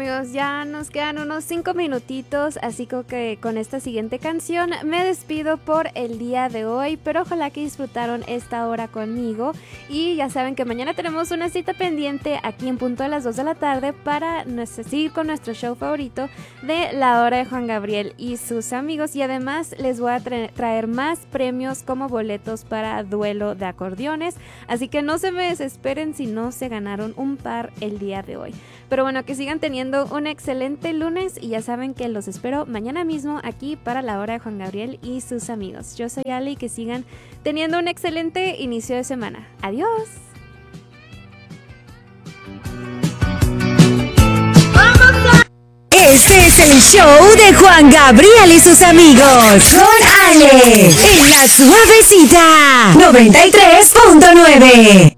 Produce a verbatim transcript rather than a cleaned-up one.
amigos, ya nos quedan unos cinco minutitos, así que con esta siguiente canción me despido por el día de hoy, pero ojalá que disfrutaron esta hora conmigo y ya saben que mañana tenemos una cita pendiente aquí en punto de las dos de la tarde para seguir con nuestro show favorito de La Hora de Juan Gabriel y sus amigos, y además les voy a tra- traer más premios como boletos para duelo de acordeones, así que no se me desesperen si no se ganaron un par el día de hoy. Pero bueno, que sigan teniendo un excelente lunes y ya saben que los espero mañana mismo aquí para La Hora de Juan Gabriel y sus amigos. Yo soy Ali y que sigan teniendo un excelente inicio de semana. Adiós. Este es el show de Juan Gabriel y sus amigos. Con Ale. En La Suavecita. noventa y tres punto nueve.